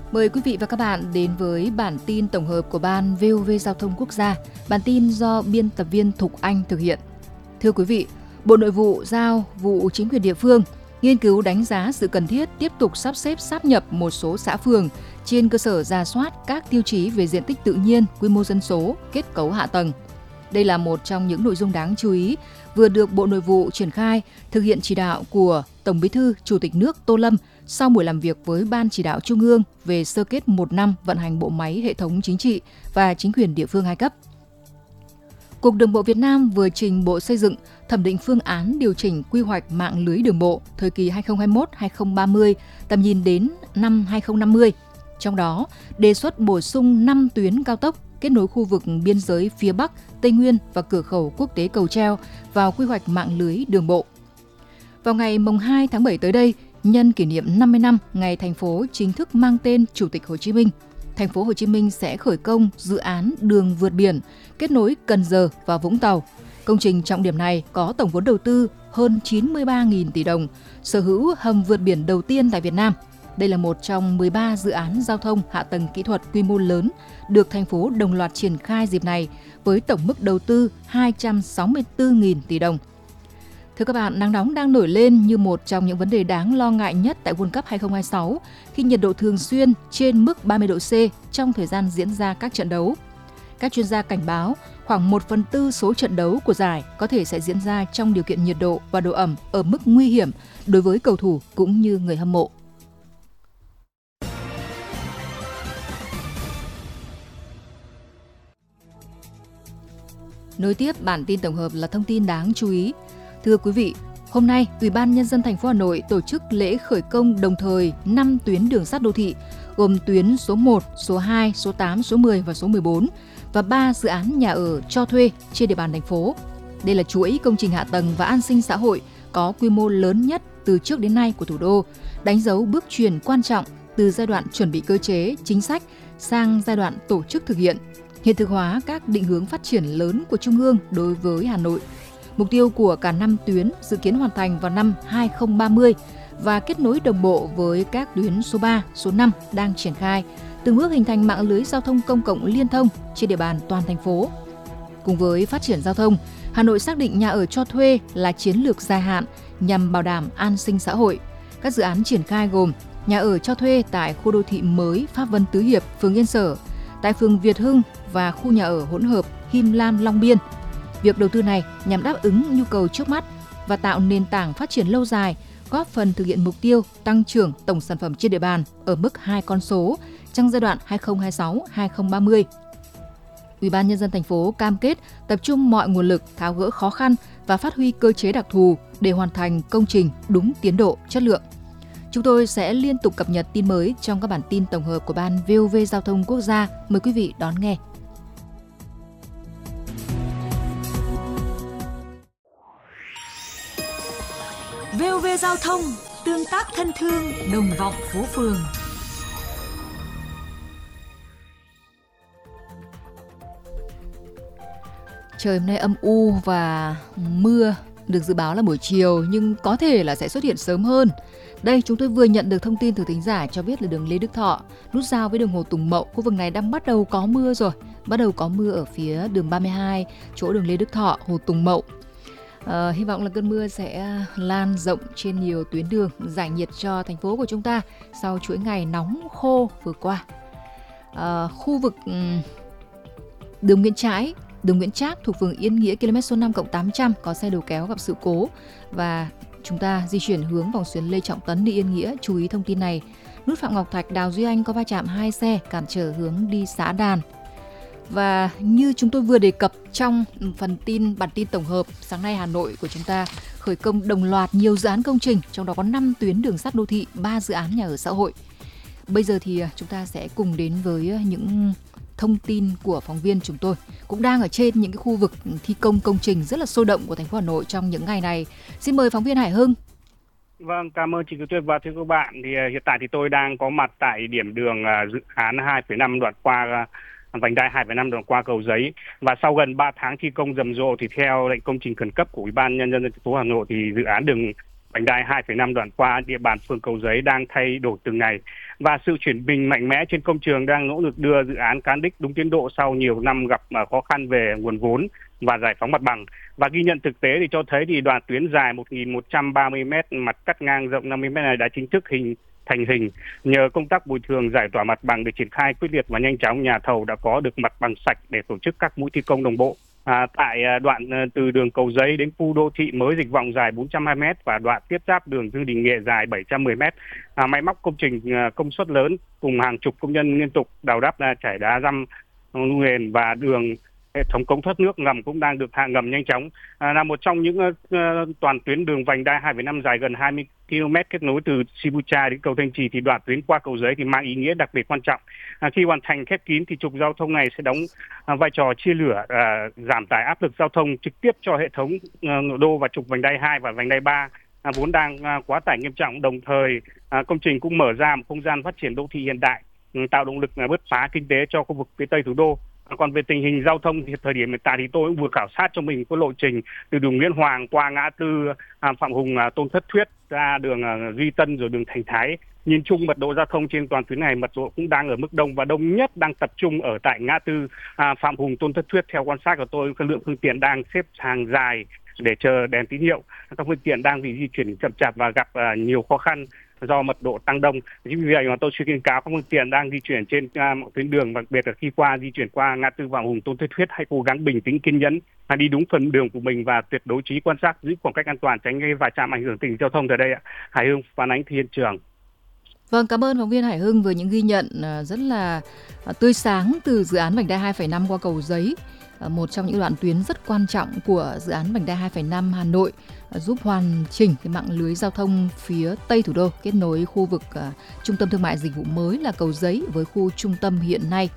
Mời quý vị và các bạn đến với bản tin tổng hợp của Ban VOV Giao thông Quốc gia. Bản tin do biên tập viên Thục Anh thực hiện. Thưa quý vị, Bộ Nội vụ giao vụ chính quyền địa phương nghiên cứu đánh giá sự cần thiết tiếp tục sắp xếp sáp nhập một số xã phường trên cơ sở rà soát các tiêu chí về diện tích tự nhiên, quy mô dân số, kết cấu hạ tầng. Đây là một trong những nội dung đáng chú ý vừa được Bộ Nội vụ triển khai thực hiện chỉ đạo của Tổng Bí thư Chủ tịch nước Tô Lâm sau buổi làm việc với Ban Chỉ đạo Trung ương về sơ kết 1 năm vận hành bộ máy hệ thống chính trị và chính quyền địa phương hai cấp. Cục Đường bộ Việt Nam vừa trình Bộ Xây dựng thẩm định phương án điều chỉnh quy hoạch mạng lưới đường bộ thời kỳ 2021-2030, tầm nhìn đến năm 2050. Trong đó, đề xuất bổ sung 5 tuyến cao tốc kết nối khu vực biên giới phía Bắc, Tây Nguyên và cửa khẩu quốc tế Cầu Treo vào quy hoạch mạng lưới đường bộ. Vào ngày 2 tháng 7 tới đây, nhân kỷ niệm 50 năm ngày thành phố chính thức mang tên Chủ tịch Hồ Chí Minh, thành phố Hồ Chí Minh sẽ khởi công dự án đường vượt biển kết nối Cần Giờ và Vũng Tàu. Công trình trọng điểm này có tổng vốn đầu tư hơn 93.000 tỷ đồng, sở hữu hầm vượt biển đầu tiên tại Việt Nam. Đây là một trong 13 dự án giao thông hạ tầng kỹ thuật quy mô lớn được thành phố đồng loạt triển khai dịp này với tổng mức đầu tư 264.000 tỷ đồng. Thưa các bạn, nắng nóng đang nổi lên như một trong những vấn đề đáng lo ngại nhất tại World Cup 2026 khi nhiệt độ thường xuyên trên mức 30 độ C trong thời gian diễn ra các trận đấu. Các chuyên gia cảnh báo khoảng 1/4 số trận đấu của giải có thể sẽ diễn ra trong điều kiện nhiệt độ và độ ẩm ở mức nguy hiểm đối với cầu thủ cũng như người hâm mộ. Nối tiếp bản tin tổng hợp là thông tin đáng chú ý. Thưa quý vị, hôm nay, Ủy ban Nhân dân thành phố Hà Nội tổ chức lễ khởi công đồng thời 5 tuyến đường sắt đô thị, gồm tuyến số 1, số 2, số 8, số 10 và số 14 và 3 dự án nhà ở cho thuê trên địa bàn thành phố. Đây là chuỗi công trình hạ tầng và an sinh xã hội có quy mô lớn nhất từ trước đến nay của thủ đô, đánh dấu bước chuyển quan trọng từ giai đoạn chuẩn bị cơ chế, chính sách sang giai đoạn tổ chức thực hiện, hiện thực hóa các định hướng phát triển lớn của Trung ương đối với Hà Nội. Mục tiêu của cả 5 tuyến dự kiến hoàn thành vào năm 2030 và kết nối đồng bộ với các tuyến số 3, số 5 đang triển khai, từng bước hình thành mạng lưới giao thông công cộng liên thông trên địa bàn toàn thành phố. Cùng với phát triển giao thông, Hà Nội xác định nhà ở cho thuê là chiến lược dài hạn nhằm bảo đảm an sinh xã hội. Các dự án triển khai gồm nhà ở cho thuê tại khu đô thị mới Pháp Vân Tứ Hiệp, phường Yên Sở, tại phường Việt Hưng và khu nhà ở hỗn hợp Him Lam Long Biên. Việc đầu tư này nhằm đáp ứng nhu cầu trước mắt và tạo nền tảng phát triển lâu dài, góp phần thực hiện mục tiêu tăng trưởng tổng sản phẩm trên địa bàn ở mức 2 con số trong giai đoạn 2026-2030. Ủy ban Nhân dân thành phố cam kết tập trung mọi nguồn lực tháo gỡ khó khăn và phát huy cơ chế đặc thù để hoàn thành công trình đúng tiến độ, chất lượng. Chúng tôi sẽ liên tục cập nhật tin mới trong các bản tin tổng hợp của Ban VOV Giao thông Quốc gia. Mời quý vị đón nghe. VOV Giao thông, tương tác thân thương, đồng vọng phố phường. Trời hôm nay âm u và mưa được dự báo là buổi chiều nhưng có thể là sẽ xuất hiện sớm hơn. Đây, chúng tôi vừa nhận được thông tin từ thính giả cho biết là đường Lê Đức Thọ, nút giao với đường Hồ Tùng Mậu, khu vực này đang bắt đầu có mưa rồi. Bắt đầu có mưa ở phía đường 32, chỗ đường Lê Đức Thọ, Hồ Tùng Mậu. Hy vọng là cơn mưa sẽ lan rộng trên nhiều tuyến đường, giải nhiệt cho thành phố của chúng ta sau chuỗi ngày nóng khô vừa qua. Khu vực đường Nguyễn Trác thuộc phường Yên Nghĩa km số 5+800 có xe đầu kéo gặp sự cố và chúng ta di chuyển hướng vòng xuyến Lê Trọng Tấn đi Yên Nghĩa. Chú ý thông tin này. Nút Phạm Ngọc Thạch Đào Duy Anh có va chạm 2 xe cản trở hướng đi xã Đàn. Và như chúng tôi vừa đề cập trong bản tin tổng hợp, sáng nay Hà Nội của chúng ta khởi công đồng loạt nhiều dự án công trình, trong đó có 5 tuyến đường sắt đô thị, 3 dự án nhà ở xã hội. Bây giờ thì chúng ta sẽ cùng đến với những thông tin của phóng viên chúng tôi cũng đang ở trên những cái khu vực thi công công trình rất là sôi động của thành phố Hà Nội trong những ngày này. Xin mời phóng viên Hải Hưng. Vâng, cảm ơn chị Kiều Tuyết và thưa các bạn. Thì hiện tại thì tôi đang có mặt tại điểm đường dự án 2,5 đoạn qua vành đai 2,5 đoạn qua Cầu Giấy, và sau gần 3 tháng thi công rầm rộ thì theo lệnh công trình khẩn cấp của Ủy ban Nhân dân thành phố Hà Nội thì dự án đường vành đai 2,5 đoạn qua địa bàn phường Cầu Giấy đang thay đổi từng ngày, và sự chuyển mình mạnh mẽ trên công trường đang nỗ lực đưa dự án cán đích đúng tiến độ sau nhiều năm gặp khó khăn về nguồn vốn và giải phóng mặt bằng. Và ghi nhận thực tế thì cho thấy thì đoạn tuyến dài 1.130 m, mặt cắt ngang rộng 50 m này đã chính thức thành hình. Nhờ công tác bồi thường giải tỏa mặt bằng được triển khai quyết liệt và nhanh chóng, nhà thầu đã có được mặt bằng sạch để tổ chức các mũi thi công đồng bộ. Tại đoạn từ đường Cầu Giấy đến khu đô thị mới Dịch Vọng dài 420 m và đoạn tiếp giáp đường Dương Đình Nghệ dài 710 m, máy móc công trình công suất lớn cùng hàng chục công nhân liên tục đào đắp trải đá răm nền và đường hệ thống cống thoát nước ngầm cũng đang được hạ ngầm nhanh chóng. Là một trong những toàn tuyến đường vành đai 2,5 dài gần 20 km kết nối từ Sibucha đến cầu Thanh Trì, thì đoạn tuyến qua Cầu Giấy thì mang ý nghĩa đặc biệt quan trọng. Khi hoàn thành khép kín thì trục giao thông này sẽ đóng vai trò chia lửa, giảm tải áp lực giao thông trực tiếp cho hệ thống nội đô và trục vành đai 2 và vành đai 3 vốn đang quá tải nghiêm trọng. Đồng thời công trình cũng mở ra một không gian phát triển đô thị hiện đại, tạo động lực bứt phá kinh tế cho khu vực phía Tây thủ đô. Còn về tình hình giao thông thì thời điểm hiện tại thì tôi cũng vừa khảo sát cho mình có lộ trình từ đường Nguyễn Hoàng qua ngã tư Phạm Hùng, Tôn Thất Thuyết ra đường Duy Tân rồi đường Thành Thái. Nhìn chung mật độ giao thông trên toàn tuyến này mật độ cũng đang ở mức đông và đông nhất đang tập trung ở tại ngã tư Phạm Hùng, Tôn Thất Thuyết. Theo quan sát của tôi, các lượng phương tiện đang xếp hàng dài để chờ đèn tín hiệu. Các phương tiện đang bị di chuyển chậm chạp và gặp nhiều khó khăn do mật độ tăng đông. Chính vì vậy mà tôi khuyến cáo các phương tiện đang di chuyển trên mọi tuyến đường, đặc biệt là khi di chuyển qua ngã tư Phạm Hùng, Tôn Thất Thuyết, hãy cố gắng bình tĩnh, kiên nhẫn, đi đúng phần đường của mình và tuyệt đối chú ý quan sát, giữ khoảng cách an toàn, tránh gây va chạm ảnh hưởng tình hình giao thông. Tại đây Hải Hưng phản ánh từ hiện trường. Vâng, cảm ơn phóng viên Hải Hưng với những ghi nhận rất là tươi sáng từ dự án vành đai 2,5 qua Cầu Giấy, một trong những đoạn tuyến rất quan trọng của dự án vành đai 2,5 Hà Nội, giúp hoàn chỉnh cái mạng lưới giao thông phía Tây thủ đô, kết nối khu vực trung tâm thương mại dịch vụ mới là Cầu Giấy với khu trung tâm hiện nay.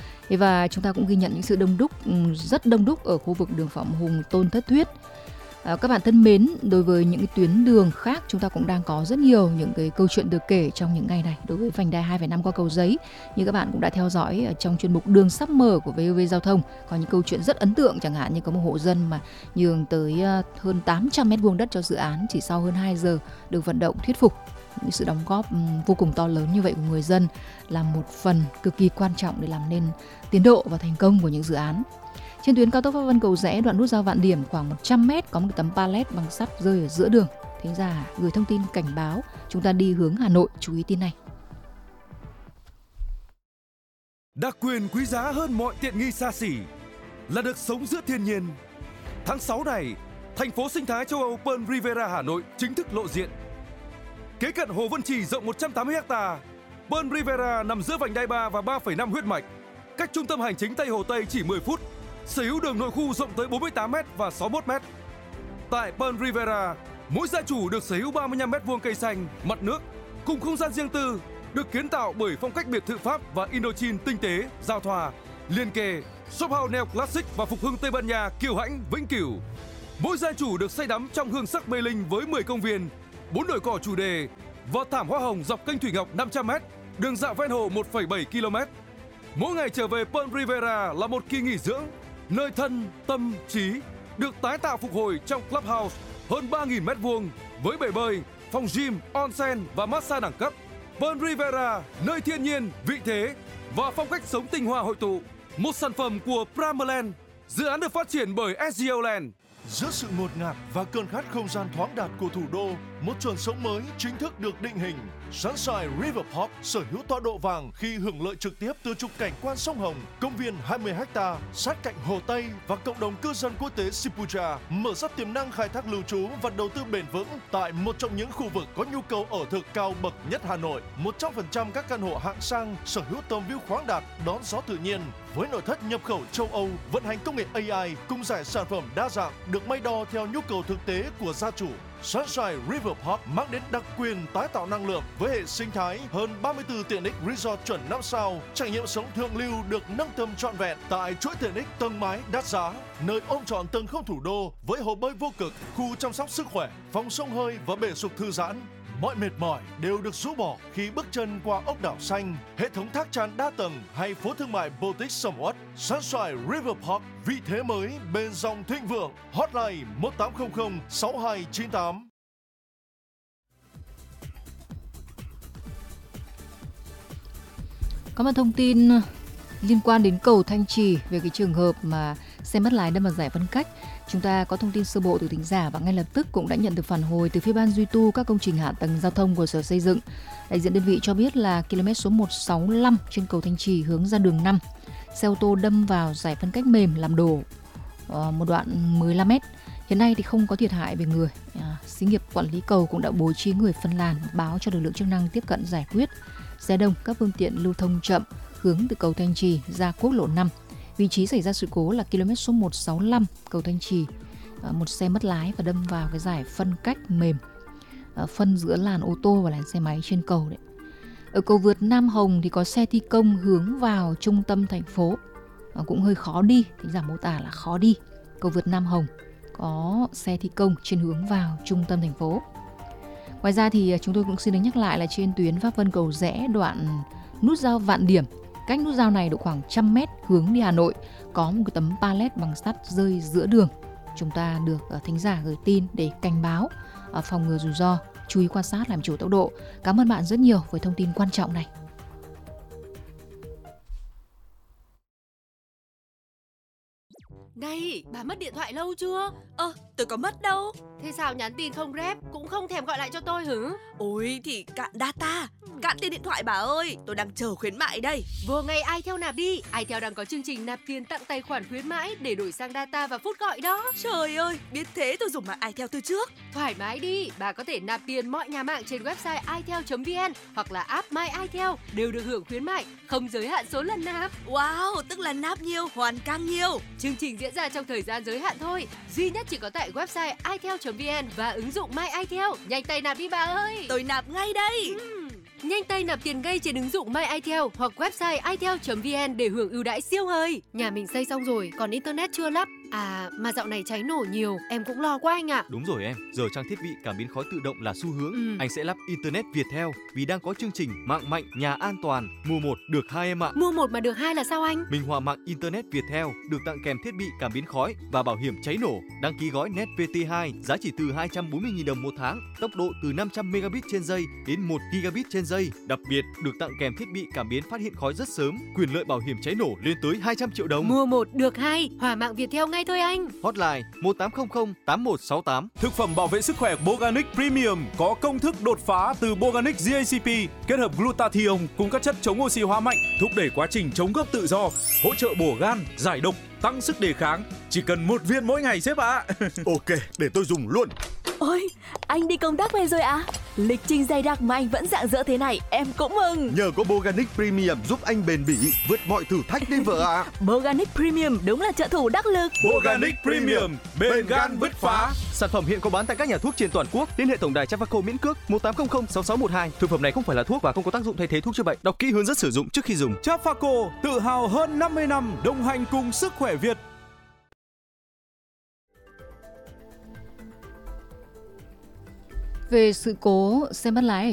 Và chúng ta cũng ghi nhận những sự rất đông đúc ở khu vực đường Phạm Hùng, Tôn Thất Thuyết. Các bạn thân mến, đối với những cái tuyến đường khác chúng ta cũng đang có rất nhiều những cái câu chuyện được kể trong những ngày này đối với vành đai 2,5 qua Cầu Giấy. Như các bạn cũng đã theo dõi trong chuyên mục Đường sắp mở của VOV Giao thông, có những câu chuyện rất ấn tượng, chẳng hạn như có một hộ dân mà nhường tới hơn 800 mét vuông đất cho dự án chỉ sau hơn 2 giờ được vận động thuyết phục. Những sự đóng góp vô cùng to lớn như vậy của người dân là một phần cực kỳ quan trọng để làm nên tiến độ và thành công của những dự án. Trên tuyến cao tốc Pháp Vân Cầu Giẽ, đoạn nút giao Vạn Điểm khoảng 100 m có một tấm palet bằng sắt rơi ở giữa đường. Thính giả gửi thông tin cảnh báo chúng ta đi hướng Hà Nội, chú ý tin này. Đặc quyền quý giá hơn mọi tiện nghi xa xỉ là được sống giữa thiên nhiên. Tháng 6 này, thành phố sinh thái châu Âu Pearl Riviera Hà Nội chính thức lộ diện. Kế cận Hồ Vân Trì rộng 180 ha, Pearl Riviera nằm giữa vành đai 3 và 3,5 huyết mạch, cách trung tâm hành chính Tây Hồ Tây chỉ 10 phút. Sở hữu đường nội khu rộng tới 48 m và 61 m. Tại Pearl Riviera, mỗi gia chủ được sở hữu 35 m2 cây xanh, mặt nước, cùng không gian riêng tư, được kiến tạo bởi phong cách biệt thự Pháp và Indochine tinh tế, giao thoa, liền kề, shop house neo classic và phục hưng Tây Ban Nha kiêu hãnh vĩnh cửu. Mỗi gia chủ được say đắm trong hương sắc mê linh với 10 công viên, 4 đồi cỏ chủ đề và thảm hoa hồng dọc kênh Thủy Ngọc 500 m, đường dạo ven hồ 1,7 km. Mỗi ngày trở về Pearl Riviera là một kỳ nghỉ dưỡng, nơi thân, tâm, trí được tái tạo phục hồi trong clubhouse hơn 3.000 m2 với bể bơi, phòng gym, onsen và massage đẳng cấp. Pearl Riviera, nơi thiên nhiên, vị thế và phong cách sống tinh hoa hội tụ. Một sản phẩm của Primaland, dự án được phát triển bởi SGO Land. Giữa sự ngột ngạt và cơn khát không gian thoáng đạt của thủ đô, một chuẩn sống mới chính thức được định hình. Sunshine River Park sở hữu tọa độ vàng khi hưởng lợi trực tiếp từ trục cảnh quan sông Hồng, công viên 20 ha sát cạnh Hồ Tây và cộng đồng cư dân quốc tế Sipucha, mở ra tiềm năng khai thác lưu trú và đầu tư bền vững tại một trong những khu vực có nhu cầu ở thực cao bậc nhất Hà Nội. 100% các căn hộ hạng sang sở hữu tầm view khoáng đạt, đón gió tự nhiên với nội thất nhập khẩu châu Âu, vận hành công nghệ AI cùng giải sản phẩm đa dạng được may đo theo nhu cầu thực tế của gia chủ. Sunshine River Park mang đến đặc quyền tái tạo năng lượng với hệ sinh thái hơn 34 tiện ích resort chuẩn 5 sao, trải nghiệm sống thượng lưu được nâng tầm trọn vẹn tại chuỗi tiện ích tầng mái đắt giá, nơi ôm trọn tầng không thủ đô với hồ bơi vô cực, khu chăm sóc sức khỏe, phòng xông hơi và bể sục thư giãn. Mọi mệt mỏi đều được rũ bỏ khi bước chân qua ốc đảo xanh, hệ thống thác tràn đa tầng hay phố thương mại Boutique Somewhat. Sunshine River Park, vị thế mới bên dòng thịnh vượng. Hotline 1800 6298. Có một thông tin liên quan đến cầu Thanh Trì về cái trường hợp mà xe mất lái đâm vào giải phân cách. Chúng ta có thông tin sơ bộ từ thính giả và ngay lập tức cũng đã nhận được phản hồi từ phía ban duy tu các công trình hạ tầng giao thông của Sở Xây dựng. Đại diện đơn vị cho biết là km số 165 trên cầu Thanh Trì hướng ra đường 5. Xe ô tô đâm vào giải phân cách mềm làm đổ một đoạn 15 m. Hiện nay thì không có thiệt hại về người. Xí nghiệp quản lý cầu cũng đã bố trí người phân làn báo cho lực lượng chức năng tiếp cận giải quyết. Xe đông, các phương tiện lưu thông chậm hướng từ cầu Thanh Trì ra quốc lộ 5. Vị trí xảy ra sự cố là km số 165 cầu Thanh Trì. Một xe mất lái và đâm vào cái giải phân cách mềm, phân giữa làn ô tô và làn xe máy trên cầu đấy. Ở cầu vượt Nam Hồng thì có xe thi công hướng vào trung tâm thành phố, cũng hơi khó đi, thính giả mô tả là khó đi. Cầu vượt Nam Hồng có xe thi công trên hướng vào trung tâm thành phố. Ngoài ra thì chúng tôi cũng xin được nhắc lại là trên tuyến Pháp Vân Cầu Rẽ đoạn nút giao Vạn Điểm, cách nút giao này độ khoảng 100 m hướng đi Hà Nội, có một cái tấm pallet bằng sắt rơi giữa đường. Chúng ta được thính giả gửi tin để cảnh báo, phòng ngừa rủi ro, chú ý quan sát làm chủ tốc độ. Cảm ơn bạn rất nhiều với thông tin quan trọng này. Này, bà mất điện thoại lâu chưa? Tôi có mất đâu. Thế sao nhắn tin không rep, cũng không thèm gọi lại cho tôi hử? Ôi thì cạn data, cạn tiền điện thoại bà ơi. Tôi đang chờ khuyến mại đây. Vô ngay iTel nạp đi. iTel đang có chương trình nạp tiền tặng tài khoản khuyến mãi để đổi sang data và phút gọi đó. Trời ơi, biết thế tôi dùng mạng iTel từ trước. Thoải mái đi, bà có thể nạp tiền mọi nhà mạng trên website itel.vn hoặc là app My iTel đều được hưởng khuyến mại, không giới hạn số lần nạp. Wow, tức là nạp nhiều, hoàn càng nhiều. Chương trình diễn ra trong thời gian giới hạn thôi, duy nhất chỉ có tại website itel.vn và ứng dụng My iTel. Nhanh tay nạp đi bà ơi. Tôi nạp ngay đây. Nhanh tay nạp tiền ngay trên ứng dụng My iTel hoặc website itel.vn để hưởng ưu đãi siêu hời. Nhà mình xây xong rồi, còn internet chưa lắp. À, mà dạo này cháy nổ nhiều, em cũng lo quá anh ạ. Đúng rồi em, giờ trang thiết bị cảm biến khói tự động là xu hướng. Anh sẽ lắp Internet Viettel vì đang có chương trình mạng mạnh, nhà an toàn. Mua 1 được 2 em ạ. Mua 1 mà được 2 là sao anh? Minh Họa mạng Internet Viettel được tặng kèm thiết bị cảm biến khói và bảo hiểm cháy nổ. Đăng ký gói Net VT2 giá chỉ từ 240.000 đồng một tháng, tốc độ từ 500 megabit trên giây đến 1 gigabit trên giây. Đặc biệt được tặng kèm thiết bị cảm biến phát hiện khói rất sớm, quyền lợi bảo hiểm cháy nổ lên tới 200 triệu đồng. Mua 1 được 2, Hỏa mạng Viettel ngay thôi anh. Hotline 1800 8168. Thực phẩm bảo vệ sức khỏe Boganic Premium có công thức đột phá từ Boganic GACP kết hợp glutathione cùng các chất chống oxy hóa mạnh, thúc đẩy quá trình chống gốc tự do, hỗ trợ bổ gan, giải độc, tăng sức đề kháng. Chỉ cần 1 viên mỗi ngày sếp ạ. Ok, để tôi dùng luôn. Ôi, anh đi công tác về rồi à? Lịch trình dày đặc mà anh vẫn rạng rỡ thế này, em cũng mừng. Nhờ có Boganic Premium giúp anh bền bỉ, vượt mọi thử thách đi vợ ạ. Boganic Premium đúng là trợ thủ đắc lực. Boganic Premium, bền gan bứt phá. Sản phẩm hiện có bán tại các nhà thuốc trên toàn quốc. Liên hệ tổng đài Trafaco miễn cước 1800 6612. Thực phẩm này không phải là thuốc và không có tác dụng thay thế thuốc chữa bệnh. Đọc kỹ hướng dẫn sử dụng trước khi dùng. Trafaco tự hào hơn 50 năm đồng hành cùng sức khỏe Việt. Về sự cố xe mất lái ở